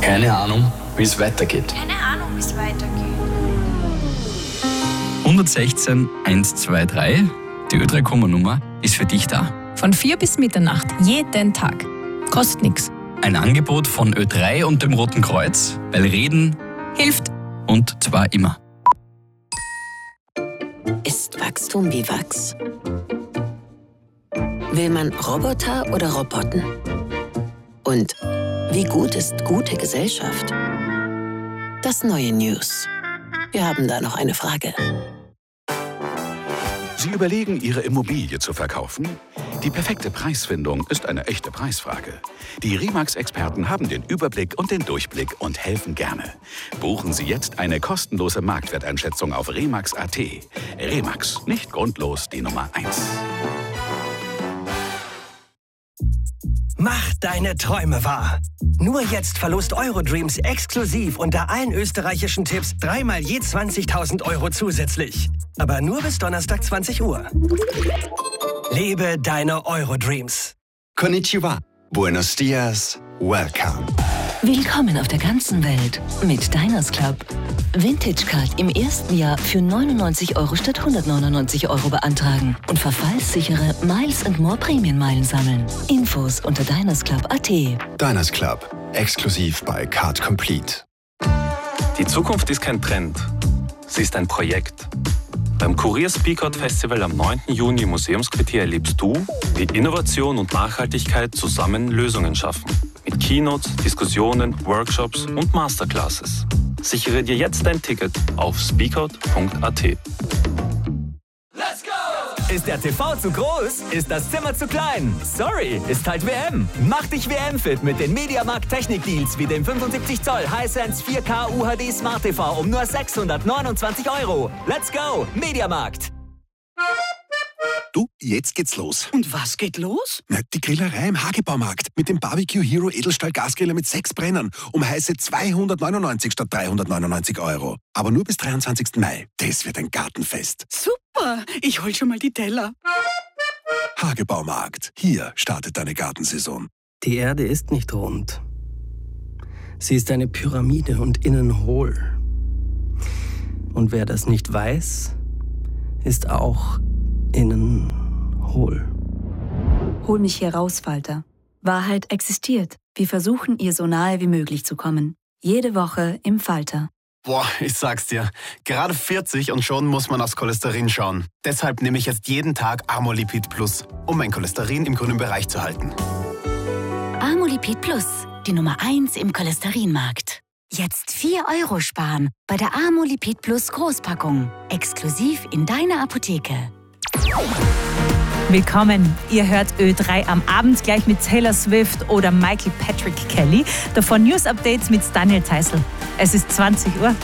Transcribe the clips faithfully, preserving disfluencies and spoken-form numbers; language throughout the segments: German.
Keine Ahnung, wie es weitergeht. Keine Ahnung, wie es weitergeht. hundertsechzehn hundertzweiundzwanzig, die Ö drei Komma-Nummer ist für dich da. Von vier bis Mitternacht, jeden Tag. Kostet nichts. Ein Angebot von Ö drei und dem Roten Kreuz, weil Reden Hilft. und zwar immer. Ist Wachstum wie Wachs? Will man Roboter oder Roboten? Und wie gut ist gute Gesellschaft? Das neue News. Wir haben da noch eine Frage. Sie überlegen, Ihre Immobilie zu verkaufen? Die perfekte Preisfindung ist eine echte Preisfrage. Die Remax-Experten haben den Überblick und den Durchblick und helfen gerne. Buchen Sie jetzt eine kostenlose Marktwerteinschätzung auf remax punkt a t. Remax, nicht grundlos die Nummer eins. Mach deine Träume wahr. Nur jetzt verlost Eurodreams exklusiv unter allen österreichischen Tipps dreimal je zwanzigtausend Euro zusätzlich. Aber nur bis Donnerstag zwanzig Uhr. Lebe deine Eurodreams. Konnichiwa. Buenos dias. Welcome. Willkommen auf der ganzen Welt mit Diners Club. Vintage Card im ersten Jahr für neunundneunzig Euro statt hundertneunundneunzig Euro beantragen und verfallssichere Miles and More Prämienmeilen sammeln. Infos unter diners club punkt a t. Diners Club. Exklusiv bei Card Complete. Die Zukunft ist kein Trend. Sie ist ein Projekt. Beim Kurier Speakout Festival am neunten Juni im Museumsquartier erlebst du, wie Innovation und Nachhaltigkeit zusammen Lösungen schaffen. Mit Keynotes, Diskussionen, Workshops und Masterclasses. Sichere dir jetzt dein Ticket auf speakout punkt a t. Ist der T V zu groß? Ist das Zimmer zu klein? Sorry, ist halt W M. Mach dich W M-fit mit den Mediamarkt Technik-Deals wie dem fünfundsiebzig Zoll Hisense vier K U H D Smart T V um nur sechshundertneunundzwanzig Euro. Let's go, Mediamarkt! Du, jetzt geht's los. Und was geht los? Na, die Grillerei im Hagebaumarkt mit dem Barbecue Hero Edelstahl Gasgriller mit sechs Brennern um heiße zweihundertneunundneunzig statt dreihundertneunundneunzig Euro. Aber nur bis dreiundzwanzigsten Mai. Das wird ein Gartenfest. Super, ich hol schon mal die Teller. Hagebaumarkt. Hier startet deine Gartensaison. Die Erde ist nicht rund. Sie ist eine Pyramide und innen hohl. Und wer das nicht weiß, ist auch innen hohl. Hol mich hier raus, Falter. Wahrheit existiert. Wir versuchen, ihr so nahe wie möglich zu kommen. Jede Woche im Falter. Boah, ich sag's dir. Gerade vierzig und schon muss man aufs Cholesterin schauen. Deshalb nehme ich jetzt jeden Tag Amolipid Plus, um mein Cholesterin im grünen Bereich zu halten. Amolipid Plus, die Nummer eins im Cholesterinmarkt. Jetzt vier Euro sparen bei der Amolipid Plus Großpackung. Exklusiv in deiner Apotheke. Willkommen, ihr hört Ö drei am Abend gleich mit Taylor Swift oder Michael Patrick Kelly. Davon News-Updates mit Daniel Teisel. Es ist zwanzig Uhr.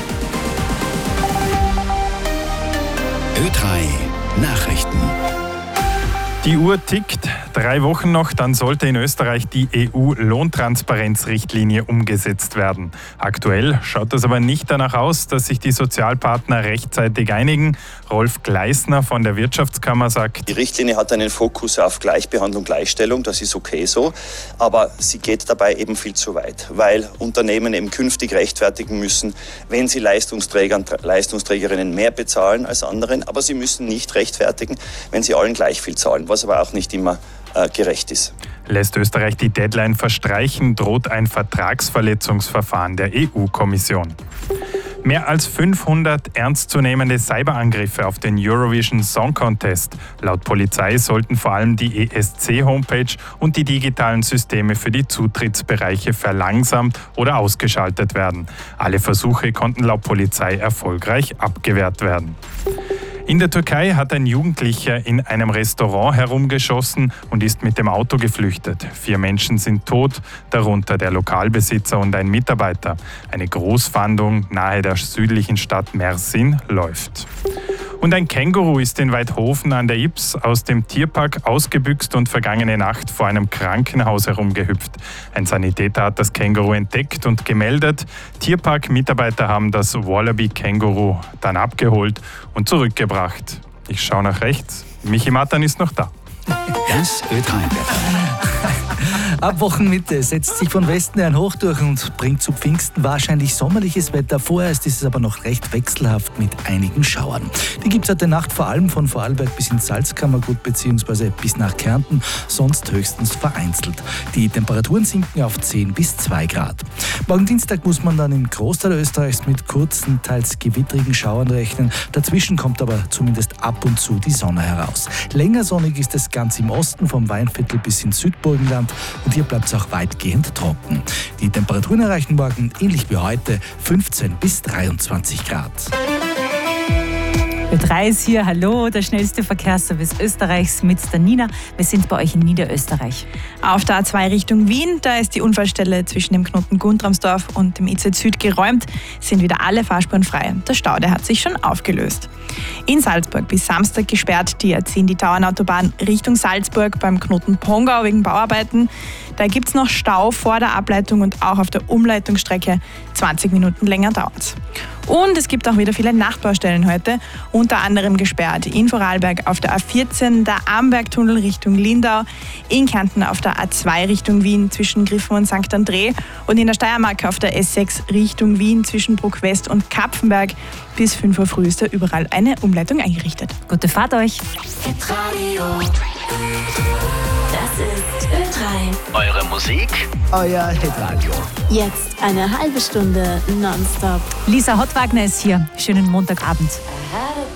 Ö drei Nachrichten. Die Uhr tickt. Drei Wochen noch, dann sollte in Österreich die E U-Lohntransparenzrichtlinie umgesetzt werden. Aktuell schaut es aber nicht danach aus, dass sich die Sozialpartner rechtzeitig einigen. Rolf Gleisner von der Wirtschaftskammer sagt: Die Richtlinie hat einen Fokus auf Gleichbehandlung, Gleichstellung, das ist okay so. Aber sie geht dabei eben viel zu weit, weil Unternehmen eben künftig rechtfertigen müssen, wenn sie Leistungsträgern, Leistungsträgerinnen mehr bezahlen als anderen. Aber sie müssen nicht rechtfertigen, wenn sie allen gleich viel zahlen, was aber auch nicht immer äh, gerecht ist. Lässt Österreich die Deadline verstreichen, droht ein Vertragsverletzungsverfahren der E U-Kommission. Mehr als fünfhundert ernstzunehmende Cyberangriffe auf den Eurovision Song Contest. Laut Polizei sollten vor allem die E S C-Homepage und die digitalen Systeme für die Zutrittsbereiche verlangsamt oder ausgeschaltet werden. Alle Versuche konnten laut Polizei erfolgreich abgewehrt werden. In der Türkei hat ein Jugendlicher in einem Restaurant herumgeschossen und ist mit dem Auto geflüchtet. Vier Menschen sind tot, darunter der Lokalbesitzer und ein Mitarbeiter. Eine Großfahndung nahe der südlichen Stadt Mersin läuft. Und ein Känguru ist in Weidhofen an der Ybbs aus dem Tierpark ausgebüxt und vergangene Nacht vor einem Krankenhaus herumgehüpft. Ein Sanitäter hat das Känguru entdeckt und gemeldet. Tierpark-Mitarbeiter haben das Wallaby-Känguru dann abgeholt und zurückgebracht. Ich schaue nach rechts. Michi Matan ist noch da. Das Ö drei Ab Wochenmitte setzt sich von Westen ein Hoch durch und bringt zu Pfingsten wahrscheinlich sommerliches Wetter. Vorerst ist es aber noch recht wechselhaft mit einigen Schauern. Die gibt es heute Nacht vor allem von Vorarlberg bis ins Salzkammergut bzw. bis nach Kärnten, sonst höchstens vereinzelt. Die Temperaturen sinken auf zehn bis zwei Grad. Morgen Dienstag muss man dann im Großteil Österreichs mit kurzen, teils gewittrigen Schauern rechnen. Dazwischen kommt aber zumindest ab und zu die Sonne heraus. Länger sonnig ist es ganz im Osten, vom Weinviertel bis ins Südburgenland, und hier bleibt es auch weitgehend trocken. Die Temperaturen erreichen morgen, ähnlich wie heute, fünfzehn bis dreiundzwanzig Grad. Ö drei ist hier, hallo, der schnellste Verkehrsservice Österreichs mit der Nina. Wir sind bei euch in Niederösterreich. Auf der A zwei Richtung Wien, da ist die Unfallstelle zwischen dem Knoten Guntramsdorf und dem I Z Süd geräumt, sind wieder alle Fahrspuren frei. Der Stau, der hat sich schon aufgelöst. In Salzburg bis Samstag gesperrt, die A zehn, die Tauernautobahn Richtung Salzburg beim Knoten Pongau wegen Bauarbeiten. Da gibt es noch Stau vor der Ableitung und auch auf der Umleitungsstrecke. zwanzig Minuten länger dauert's. Und es gibt auch wieder viele Nachtbaustellen heute, unter anderem gesperrt in Vorarlberg auf der A vierzehn, der Ambergtunnel Richtung Lindau, in Kärnten auf der A zwei Richtung Wien zwischen Griffen und Sankt André und in der Steiermark auf der S sechs Richtung Wien zwischen Bruck West und Kapfenberg. Bis fünf Uhr früh ist da überall eine Umleitung eingerichtet. Gute Fahrt euch! Das ist Ö drei. Eure Musik, euer Hitradio. Jetzt eine halbe Stunde nonstop. Lisa Hottwagner ist hier. Schönen Montagabend.